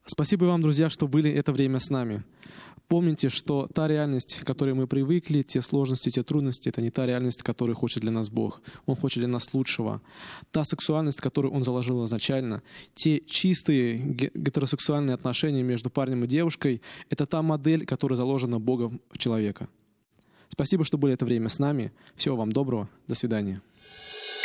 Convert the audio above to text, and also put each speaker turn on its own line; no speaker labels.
Спасибо вам, друзья, что были это время с нами. Помните, что та реальность, к которой мы привыкли, те сложности, те трудности, это не та реальность, которую хочет для нас Бог. Он хочет для нас лучшего. Та сексуальность, которую Он заложил изначально, те чистые гетеросексуальные отношения между парнем и девушкой, это та модель, которая заложена Богом в человека. Спасибо, что были это время с нами. Всего вам доброго. До свидания.